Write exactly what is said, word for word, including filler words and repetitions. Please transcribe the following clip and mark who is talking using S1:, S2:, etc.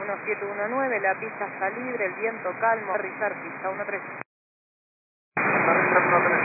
S1: uno siete uno nueve, la pista está libre, el viento calmo, aterrizar pista uno tres.
S2: Aterrizar uno tres.